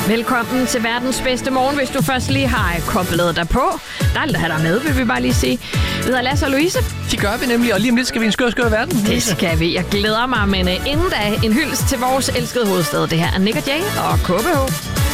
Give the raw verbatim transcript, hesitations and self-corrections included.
Velkommen til verdens bedste morgen, hvis du først lige har koblet dig på. Dejligt at have dig med, vil vi bare lige sige. Vi hedder Lasse og Louise. De gør vi nemlig, og lige om lidt skal vi en skør, skør verden. Det skal vi. Jeg glæder mig, men inden da en hyldest til vores elskede hovedstad. Det her er Nick og Jay og K B H.